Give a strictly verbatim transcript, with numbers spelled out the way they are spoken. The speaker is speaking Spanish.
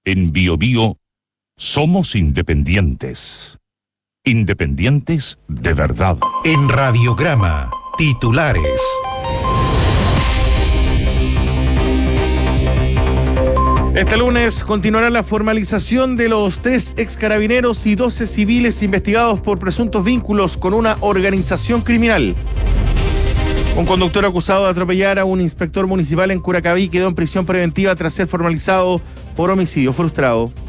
En Bio Bio somos independientes. Independientes de verdad. En Radiograma, titulares. Este lunes continuará la formalización de los tres ex carabineros y doce civiles investigados por presuntos vínculos con una organización criminal. Un conductor acusado de atropellar a un inspector municipal en Curacaví quedó en prisión preventiva tras ser formalizado por homicidio frustrado.